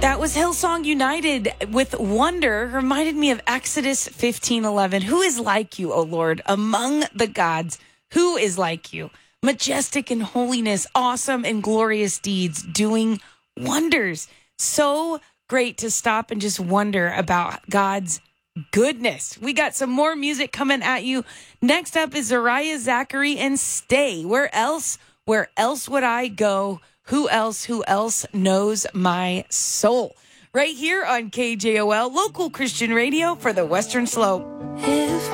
That was Hillsong United with Wonder. Reminded me of Exodus 15:11. Who is like you, O Lord, among the gods? Who is like you? Majestic in holiness, awesome in glorious deeds, doing wonders. So great to stop and just wonder about God's goodness. We got some more music coming at you. Next up is Zariah Zachary and Stay. Where else would I go? Who else knows my soul? Right here on KJOL, local Christian radio for the Western Slope.